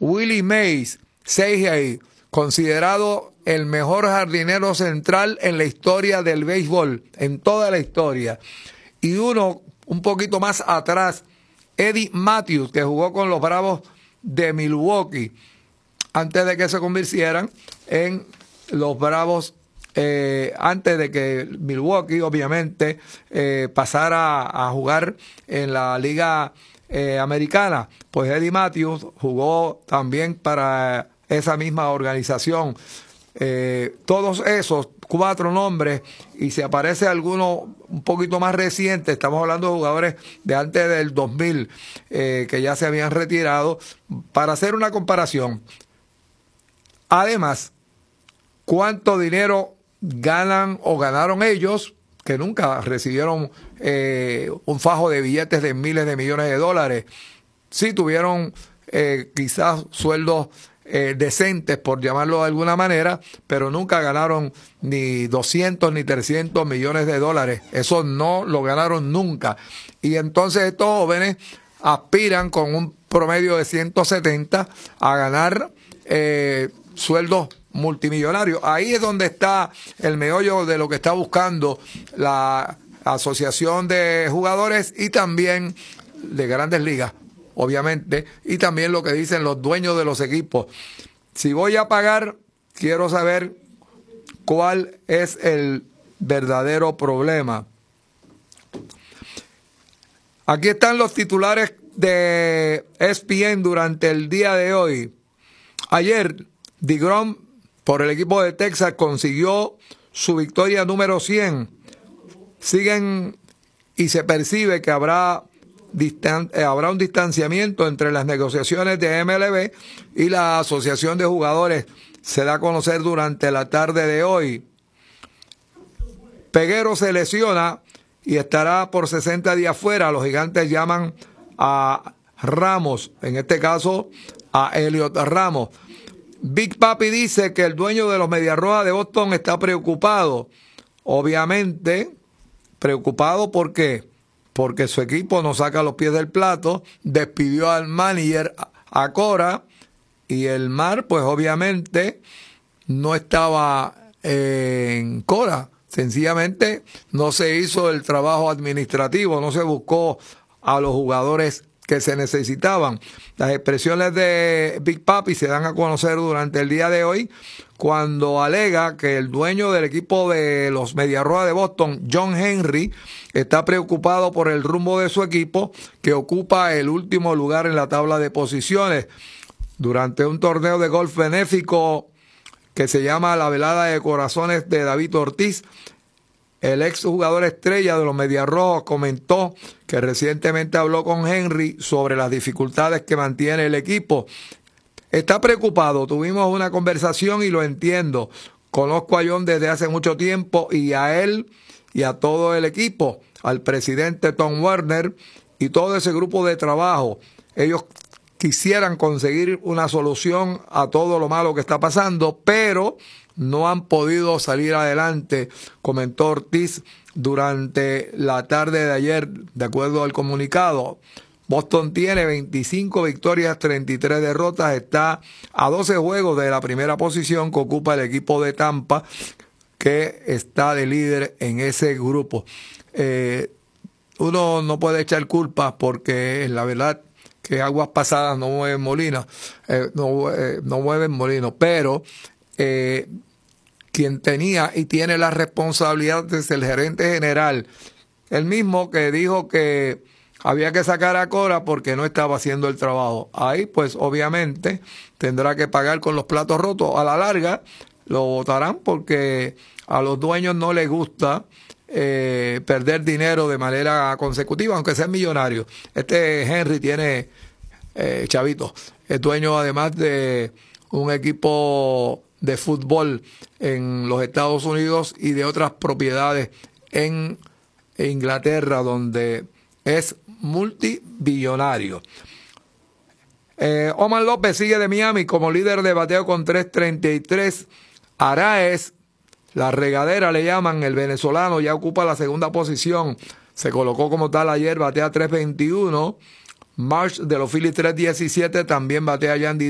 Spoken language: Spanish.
Willie Mays, 6'6", considerado el mejor jardinero central en la historia del béisbol, en toda la historia. Y uno un poquito más atrás, Eddie Mathews, que jugó con los Bravos de Milwaukee antes de que se convirtieran en los Bravos, antes de que Milwaukee obviamente pasara a jugar en la Liga Americana. Pues Eddie Mathews jugó también para esa misma organización. Todos esos 4 nombres, y si aparece alguno un poquito más reciente, estamos hablando de jugadores de antes del 2000 que ya se habían retirado, para hacer una comparación. Además, ¿cuánto dinero ganan o ganaron ellos, que nunca recibieron un fajo de billetes de miles de millones de dólares? Sí tuvieron quizás sueldos decentes, por llamarlo de alguna manera, pero nunca ganaron ni 200 ni 300 millones de dólares. Eso no lo ganaron nunca. Y entonces estos jóvenes aspiran con un promedio de 170 a ganar sueldos multimillonarios. Ahí es donde está el meollo de lo que está buscando la Asociación de Jugadores y también de Grandes Ligas, obviamente, y también lo que dicen los dueños de los equipos. Si voy a pagar, quiero saber cuál es el verdadero problema. Aquí están los titulares de ESPN durante el día de hoy. Ayer, DeGrom, por el equipo de Texas, consiguió su victoria número 100. Siguen y se percibe que habrá un distanciamiento entre las negociaciones de MLB y la Asociación de Jugadores. Se da a conocer durante la tarde de hoy. Peguero se lesiona y estará por 60 días fuera. Los Gigantes llaman a Ramos, en este caso a Elliot Ramos. Big Papi dice que el dueño de los Medias Rojas de Boston está preocupado. Obviamente, preocupado ¿por qué? Porque su equipo no saca los pies del plato, despidió al manager a Cora, y el Mar, pues obviamente, no estaba en Cora. Sencillamente no se hizo el trabajo administrativo, no se buscó a los jugadores que se necesitaban. Las expresiones de Big Papi se dan a conocer durante el día de hoy, cuando alega que el dueño del equipo de los Medias Rojas de Boston, John Henry, está preocupado por el rumbo de su equipo, que ocupa el último lugar en la tabla de posiciones. Durante un torneo de golf benéfico que se llama La Velada de Corazones de David Ortiz, el ex jugador estrella de los Medias Rojas comentó que recientemente habló con Henry sobre las dificultades que mantiene el equipo. Está preocupado, tuvimos una conversación y lo entiendo. Conozco a John desde hace mucho tiempo, y a él y a todo el equipo, al presidente Tom Werner y todo ese grupo de trabajo. Ellos quisieran conseguir una solución a todo lo malo que está pasando, pero no han podido salir adelante, comentó Ortiz durante la tarde de ayer, de acuerdo al comunicado. Boston tiene 25 victorias, 33 derrotas, está a 12 juegos de la primera posición que ocupa el equipo de Tampa, que está de líder en ese grupo. Uno no puede echar culpas, porque la verdad que aguas pasadas no mueven molinos, no mueven molinos, pero quien tenía y tiene la responsabilidad es el gerente general, el mismo que dijo que había que sacar a Cora porque no estaba haciendo el trabajo. Ahí pues obviamente tendrá que pagar con los platos rotos. A la larga lo votarán, porque a los dueños no les gusta perder dinero de manera consecutiva, aunque sea millonario. Este Henry tiene chavito, es dueño además de un equipo de fútbol en los Estados Unidos y de otras propiedades en Inglaterra, donde es multibillonario. Omar López sigue de Miami como líder de bateo con 3.33. Arraez, la regadera le llaman, el venezolano, ya ocupa la segunda posición. Se colocó como tal ayer, batea 3.21. Marsh de los Phillies 3.17, también batea Yandy